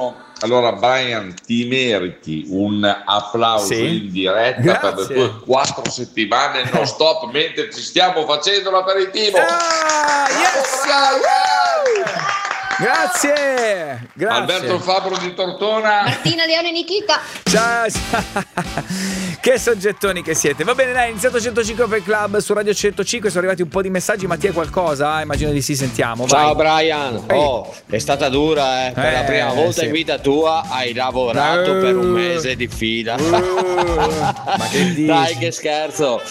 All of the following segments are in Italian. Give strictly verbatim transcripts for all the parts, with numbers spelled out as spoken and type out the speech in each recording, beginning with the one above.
Bravo. Allora Brian, ti meriti un applauso sì. in diretta. Grazie. Per le tue quattro settimane non stop mentre ci stiamo facendo l'aperitivo. Ah, yes! Wow! Grazie, grazie. Alberto Fabbro di Tortona. Martina Leone Nikita. Ciao, che soggettoni che siete. Va bene, dai, è iniziato centocinque Open Club su Radio centocinque. Sono arrivati un po' di messaggi. Mattia, qualcosa? Immagino di sì, sentiamo. Ciao vai. Brian. Oh, è stata dura, eh. Per eh, la prima volta sì. in vita tua hai lavorato uh, per un mese di fila. Uh, ma che dici? Dai, che scherzo.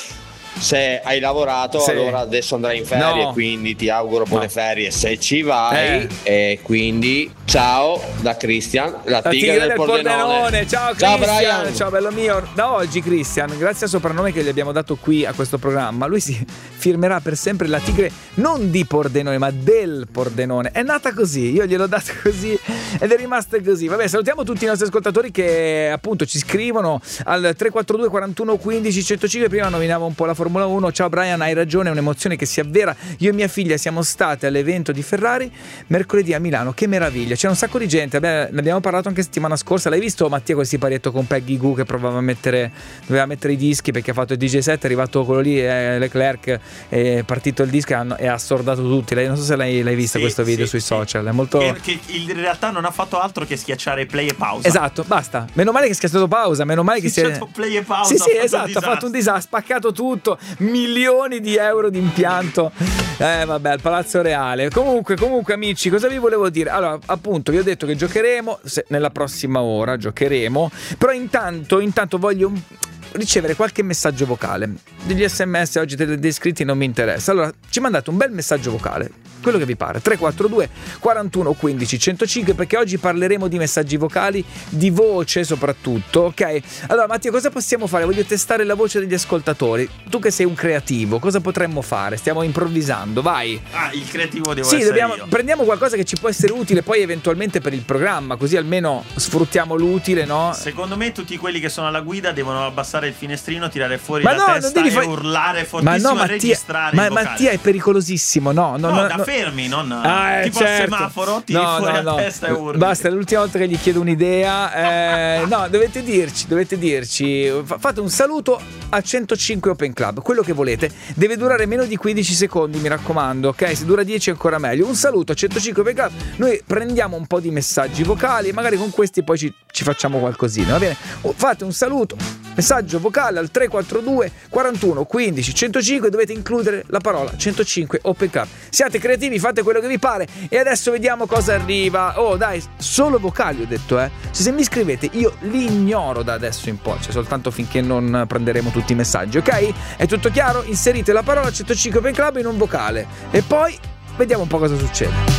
Se hai lavorato, sì. allora adesso andrai in ferie, no. quindi ti auguro buone no. ferie se ci vai. Eh. E quindi ciao da Christian, la, la tigre, tigre del, del Pordenone. Pordenone. Ciao ciao Christian, Brian. ciao bello mio. Da oggi Christian, grazie al soprannome che gli abbiamo dato qui a questo programma, lui si firmerà per sempre la tigre non di Pordenone ma del Pordenone. È nata così, io gliel'ho data così ed è rimasta così. Vabbè, salutiamo tutti i nostri ascoltatori che appunto ci scrivono al tre quattro due quarantuno quindici centocinque. Prima nominavo un po' la Formula uno. Ciao Brian, hai ragione, è un'emozione che si avvera. Io e mia figlia siamo state all'evento di Ferrari mercoledì a Milano, che meraviglia, c'è un sacco di gente, ne abbiamo parlato anche settimana scorsa. L'hai visto Mattia quel siparietto con Peggy Goo che provava a mettere, doveva mettere i dischi perché ha fatto il D J set, è arrivato quello lì, eh, Leclerc, è partito il disco e ha, e ha assordato tutti. Lei, non so se l'hai, l'hai vista sì, questo video sì, sui social, è molto... Che, che in realtà non ha fatto altro che schiacciare play e pausa. Esatto, basta, meno male che è schiacciato pausa, meno male che si è... play e pausa. Sì sì, esatto, ha fatto un disastro, ha spaccato tutto, milioni di euro di impianto, eh vabbè, al Palazzo Reale. Comunque, comunque amici, cosa vi volevo dire? Allora, appunto, vi ho detto che giocheremo, se, nella prossima ora giocheremo, però intanto, intanto voglio ricevere qualche messaggio vocale. Degli sms oggi degli iscritti non mi interessa. Allora, ci mandate un bel messaggio vocale, quello che vi pare, tre quattro due quarantuno quindici centocinque, perché oggi parleremo di messaggi vocali, di voce soprattutto, ok? Allora Mattia, cosa possiamo fare? Voglio testare la voce degli ascoltatori. Tu che sei un creativo, cosa potremmo fare? Stiamo improvvisando, vai. Ah, il creativo devo sì, essere dobbiamo, io. Prendiamo qualcosa che ci può essere utile poi eventualmente per il programma, così almeno sfruttiamo l'utile, no? Secondo me tutti quelli che sono alla guida devono abbassare il finestrino, tirare fuori ma la no, testa e fa... urlare fortissimo, ma no, e registrare ma il vocale. Mattia è pericolosissimo, no? No, no, no, da no. fermi, non ah, tipo certo. al semaforo, tiri no, fuori no, la no. testa e urli. Basta, è l'ultima volta che gli chiedo un'idea. Eh, no, dovete dirci, dovete dirci. Fate un saluto a centocinque Open Club, quello che volete. Deve durare meno di quindici secondi, mi raccomando, ok? Se dura dieci è ancora meglio. Un saluto a centocinque Open Club. Noi prendiamo un po' di messaggi vocali e magari con questi poi ci, ci facciamo qualcosina, va bene? Fate un saluto, messaggio vocale al tre quattro due quarantuno quindici centocinque, dovete includere la parola centocinque Open Club. Siate creativi, fate quello che vi pare e adesso vediamo cosa arriva. Oh dai, solo vocali ho detto, eh. Se, se mi scrivete io li ignoro da adesso in poi, cioè soltanto finché non prenderemo tutti i messaggi, ok? È tutto chiaro? Inserite la parola centocinque Open Club in un vocale e poi vediamo un po' cosa succede.